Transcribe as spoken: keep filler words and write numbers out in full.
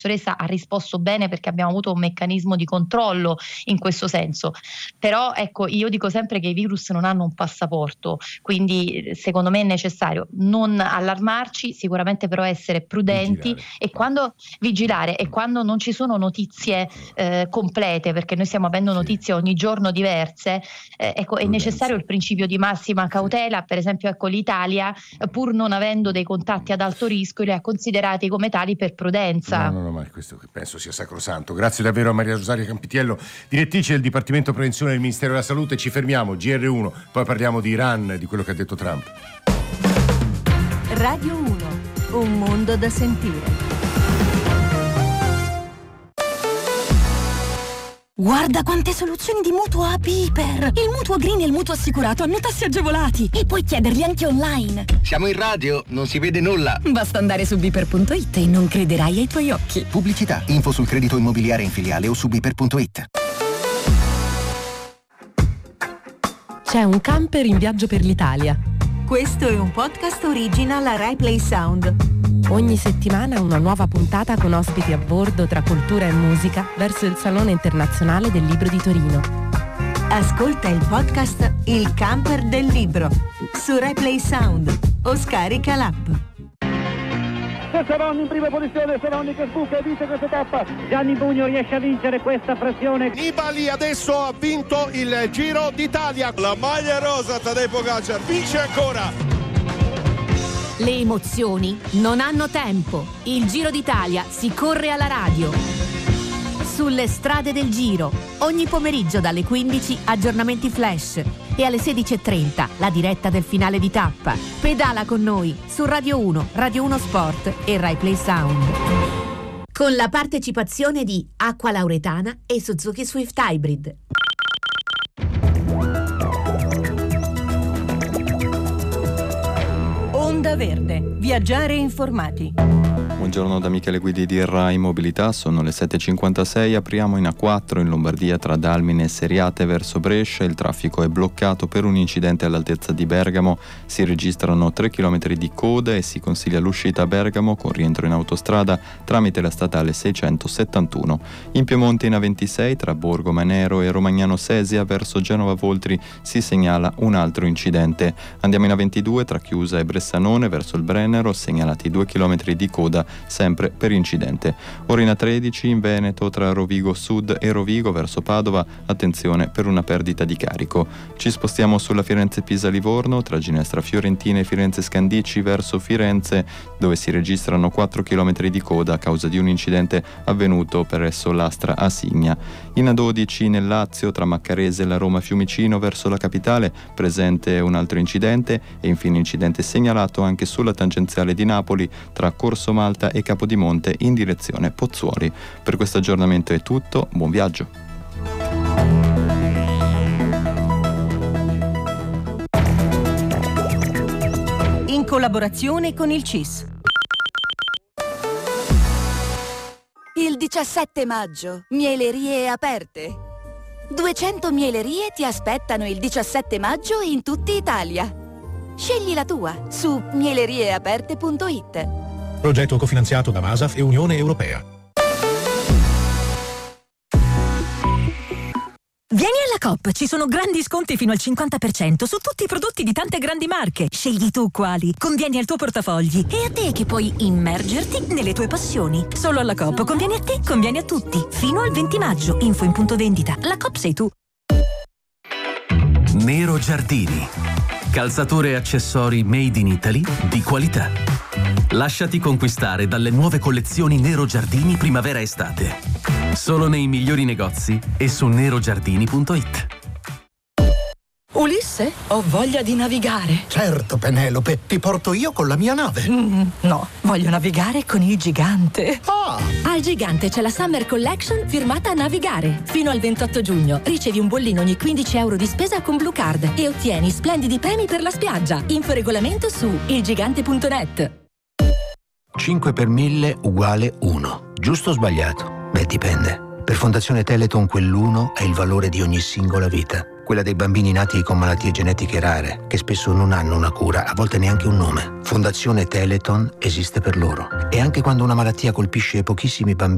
dottoressa ha risposto bene perché abbiamo avuto un meccanismo di controllo in questo senso, però ecco, io dico sempre che i virus non hanno un passaporto, quindi secondo me è necessario non allarmarci, sicuramente però essere prudenti vigilare. e quando vigilare e quando non ci sono notizie eh, complete, perché noi stiamo avendo notizie sì. ogni giorno diverse, eh, ecco, è necessario il principio di massima cautela. Sì. Per esempio, ecco, l'Italia, pur non avendo dei contatti ad alto rischio, li ha considerati come tali per prudenza. No, no, no, ma questo penso sia sacrosanto. Grazie davvero a Maria Rosaria Campitiello, direttrice del Dipartimento Prevenzione del Ministero della Salute. Ci fermiamo, G R uno, poi parliamo di Iran, di quello che ha detto Trump. Radio uno, un mondo da sentire. Guarda quante soluzioni di mutuo a Piper! Il mutuo green e il mutuo assicurato hanno tassi agevolati e puoi chiederli anche online. Siamo in radio, non si vede nulla. Basta andare su biper punto it e non crederai ai tuoi occhi. Pubblicità, info sul credito immobiliare in filiale o su biper punto it. C'è un camper in viaggio per l'Italia. Questo è un podcast original a Rai Play Sound. Ogni settimana una nuova puntata con ospiti a bordo tra cultura e musica verso il Salone Internazionale del Libro di Torino. Ascolta il podcast Il Camper del Libro su Rai Play Sound o scarica l'app. Serroni in prima posizione, Serroni che sbuca e vince questa tappa. Gianni Bugno riesce a vincere questa pressione. Nibali adesso ha vinto il Giro d'Italia. La maglia rosa, Tadej Pogačar vince ancora. Le emozioni non hanno tempo. Il Giro d'Italia si corre alla radio. Sulle strade del Giro, ogni pomeriggio dalle quindici aggiornamenti flash e alle sedici e trenta la diretta del finale di tappa. Pedala con noi su Radio uno, Radio uno Sport e Rai Play Sound. Con la partecipazione di Acqua Lauretana e Suzuki Swift Hybrid. Onda Verde, viaggiare informati. Buongiorno da Michele Guidi di Rai Mobilità, sono le sette e cinquantasei, apriamo in A quattro in Lombardia tra Dalmine e Seriate verso Brescia, il traffico è bloccato per un incidente all'altezza di Bergamo, si registrano tre chilometri di coda e si consiglia l'uscita a Bergamo con rientro in autostrada tramite la statale seicentosettantuno. In Piemonte in A ventisei tra Borgo Manero e Romagnano Sesia verso Genova Voltri si segnala un altro incidente. Andiamo in A ventidue tra Chiusa e Bressanone verso il Brennero, segnalati due chilometri di coda sempre per incidente. Ora in A tredici in Veneto tra Rovigo Sud e Rovigo verso Padova, attenzione per una perdita di carico. Ci spostiamo sulla Firenze-Pisa-Livorno tra Ginestra Fiorentina e Firenze Scandicci verso Firenze, dove si registrano quattro chilometri di coda a causa di un incidente avvenuto presso l'Astra a Signa. In A dodici nel Lazio tra Maccarese e la Roma Fiumicino verso la capitale, presente un altro incidente e infine incidente segnalato anche sulla tangenziale di Napoli tra Corso Malta e Capodimonte in direzione Pozzuoli. Per questo aggiornamento è tutto, buon viaggio. In collaborazione con il C I S. Il diciassette maggio, mielerie aperte. duecento mielerie ti aspettano il diciassette maggio in tutta Italia. Scegli la tua su mielerieaperte punto it. Progetto cofinanziato da Masaf e Unione Europea. Vieni alla Coop, ci sono grandi sconti fino al cinquanta per cento su tutti i prodotti di tante grandi marche. Scegli tu quali, convieni al tuo portafogli e a te che puoi immergerti nelle tue passioni. Solo alla Coop, convieni a te, convieni a tutti. Fino al venti maggio, info in punto vendita. La Coop sei tu. Nero Giardini, calzature e accessori made in Italy di qualità. Lasciati conquistare dalle nuove collezioni Nero Giardini primavera-estate. Solo nei migliori negozi e su nero giardini punto it. Ulisse, ho voglia di navigare. Certo, Penelope, ti porto io con la mia nave. Mm, no, voglio navigare con il Gigante. Ah! Al Gigante c'è la Summer Collection firmata a Navigare. Fino al ventotto giugno ricevi un bollino ogni quindici euro di spesa con Blue Card e ottieni splendidi premi per la spiaggia. Info regolamento su il gigante punto net. cinque per mille uguale uno. Giusto o sbagliato? Beh, dipende. Per Fondazione Teleton quell'uno è il valore di ogni singola vita. Quella dei bambini nati con malattie genetiche rare, che spesso non hanno una cura, a volte neanche un nome. Fondazione Teleton esiste per loro. E anche quando una malattia colpisce pochissimi bambini,